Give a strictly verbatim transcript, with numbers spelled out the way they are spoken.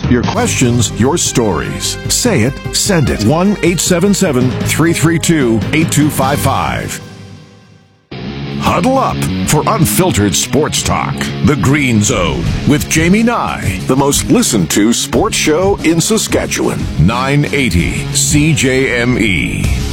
Your questions, your stories. Say it, send it. one eight seven seven, three three two, eight two five five. Huddle up for unfiltered sports talk. The Green Zone with Jamie Nye, the most listened to sports show in Saskatchewan. nine eighty C J M E.